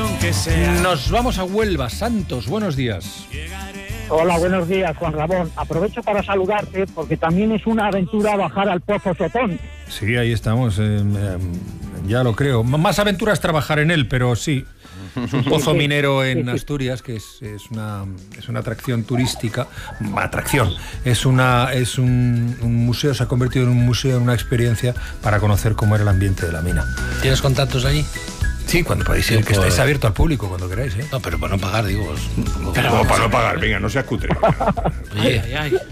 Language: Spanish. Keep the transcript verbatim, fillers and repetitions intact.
aunque sea. Nos vamos a Huelva. Santos, buenos días. Hola, buenos días, Juan Ramón. Aprovecho para saludarte porque también es una aventura bajar al Pozo Sotón. Sí, ahí estamos. Eh, eh, ya lo creo. M- Más aventura es trabajar en él, pero sí. Es un pozo sí, minero en sí, sí. Asturias, que es, es, una, es una atracción turística. Atracción. Es, una, es un, un museo, se ha convertido en un museo, en una experiencia para conocer cómo era el ambiente de la mina. ¿Tienes contactos ahí? Sí, cuando podéis ir, Sí, que pues- estáis abierto al público cuando queráis, ¿eh? No, pero para no pagar, digo. Pero para no pagar, venga, no seas cutre. Oye, ay, ay.